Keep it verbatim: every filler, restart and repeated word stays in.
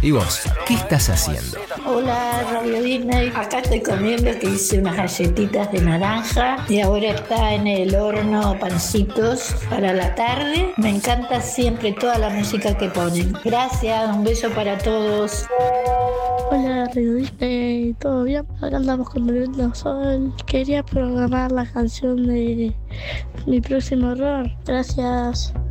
¿Y vos? ¿Qué estás haciendo? Hola, Radio Disney. Acá estoy comiendo, que hice unas galletitas de naranja y ahora está en el horno pancitos para la tarde. Me encanta siempre toda la música que ponen. Gracias, un beso para todos. Hola, Radio Disney, ¿todo bien? Acá andamos con el viento sol. Quería programar la canción de mi próximo error. Gracias.